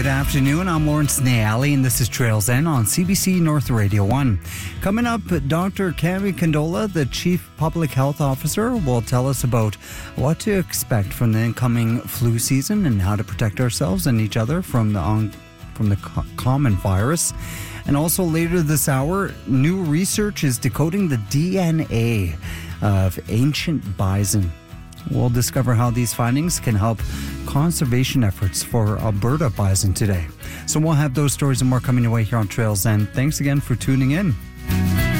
Good afternoon. I'm Lawrence Nayali, and this is Trails End on CBC North Radio 1. Coming up, Dr. Cami Condola, the Chief Public Health Officer, will tell us about what to expect from the incoming flu season and how to protect ourselves and each other from the common virus. And also later this hour, new research is decoding the DNA of ancient bison. We'll discover how these findings can help conservation efforts for Alberta bison today. So we'll have those stories and more coming your way here on Trails End. Thanks again for tuning in.